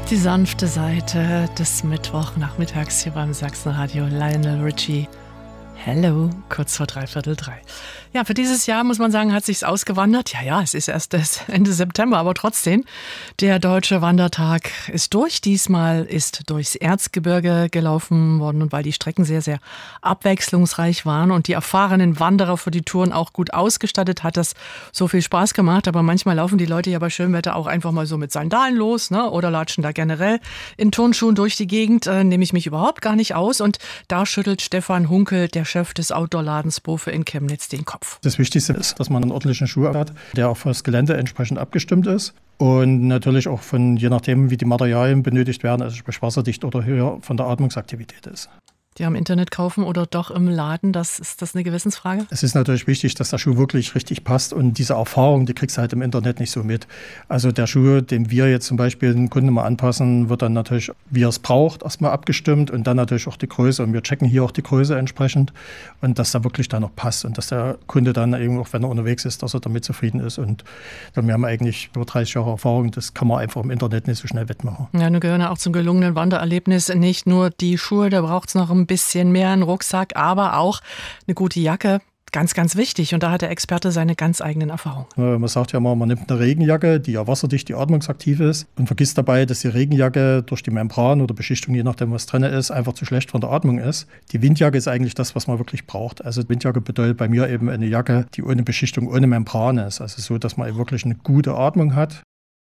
Die sanfte Seite des Mittwochnachmittags hier beim Sachsenradio. Lionel Richie. Hello, kurz vor 3:45. Ja, für dieses Jahr muss man sagen, hat sich's ausgewandert. Ja, es ist erst das Ende September, aber trotzdem. Der Deutsche Wandertag ist durch. Diesmal ist durchs Erzgebirge gelaufen worden und weil die Strecken sehr, sehr abwechslungsreich waren und die erfahrenen Wanderer für die Touren auch gut ausgestattet, hat das so viel Spaß gemacht. Aber manchmal laufen die Leute ja bei schönem Wetter auch einfach mal so mit Sandalen los, ne? Oder latschen da generell in Turnschuhen durch die Gegend. Nehme ich mich überhaupt gar nicht aus. Und da schüttelt Stefan Hunkel, der Chef des Outdoor-Ladens Bofe in Chemnitz, den Kopf. Das Wichtigste ist, dass man einen ordentlichen Schuh hat, der auch für das Gelände entsprechend abgestimmt ist und natürlich auch je nachdem, wie die Materialien benötigt werden, also sprich wasserdicht oder höher von der Atmungsaktivität ist. Die am Internet kaufen oder doch im Laden, ist das eine Gewissensfrage? Es ist natürlich wichtig, dass der Schuh wirklich richtig passt und diese Erfahrung, die kriegst du halt im Internet nicht so mit. Also der Schuh, den wir jetzt zum Beispiel den Kunden mal anpassen, wird dann natürlich, wie er es braucht, erstmal abgestimmt und dann natürlich auch die Größe und wir checken hier auch die Größe entsprechend und dass da wirklich dann noch passt und dass der Kunde dann eben auch, wenn er unterwegs ist, dass er damit zufrieden ist und wir haben eigentlich über 30 Jahre Erfahrung, das kann man einfach im Internet nicht so schnell wettmachen. Ja, nun gehören ja auch zum gelungenen Wandererlebnis nicht nur die Schuhe, da braucht es noch ein bisschen mehr, einen Rucksack, aber auch eine gute Jacke. Ganz, ganz wichtig. Und da hat der Experte seine ganz eigenen Erfahrungen. Man sagt ja immer, man nimmt eine Regenjacke, die ja wasserdicht, die atmungsaktiv ist und vergisst dabei, dass die Regenjacke durch die Membran oder Beschichtung, je nachdem was drin ist, einfach zu schlecht von der Atmung ist. Die Windjacke ist eigentlich das, was man wirklich braucht. Also Windjacke bedeutet bei mir eben eine Jacke, die ohne Beschichtung, ohne Membran ist. Also so, dass man eben wirklich eine gute Atmung hat.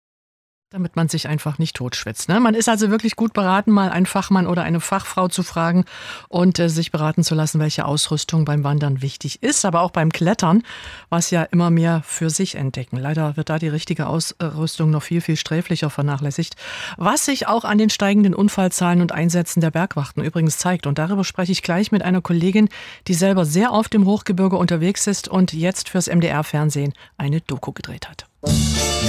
Damit man sich einfach nicht totschwitzt. Ne? Man ist also wirklich gut beraten, mal einen Fachmann oder eine Fachfrau zu fragen und sich beraten zu lassen, welche Ausrüstung beim Wandern wichtig ist, aber auch beim Klettern, was ja immer mehr für sich entdecken. Leider wird da die richtige Ausrüstung noch viel, viel sträflicher vernachlässigt, was sich auch an den steigenden Unfallzahlen und Einsätzen der Bergwachten übrigens zeigt. Und darüber spreche ich gleich mit einer Kollegin, die selber sehr auf dem Hochgebirge unterwegs ist und jetzt fürs MDR-Fernsehen eine Doku gedreht hat.